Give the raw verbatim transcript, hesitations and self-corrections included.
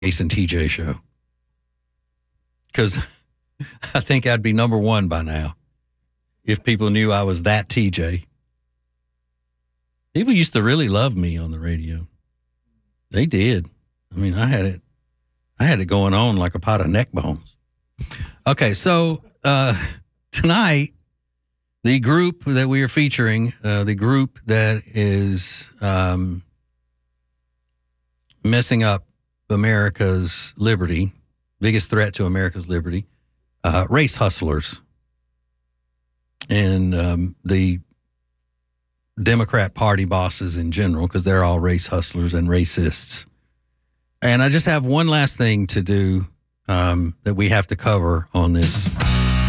Jason T J show. Because I think I'd be number one by now if people knew I was that T J. People used to really love me on the radio. They did. I mean, I had it. I had it going on like a pot of neck bones. Okay, so uh, tonight, the group that we are featuring, uh, the group that is um, messing up America's liberty, biggest threat to America's liberty, uh, race hustlers, and um, the Democrat Party bosses in general, because they're all race hustlers and racists. And I just have one last thing to do um, that we have to cover on this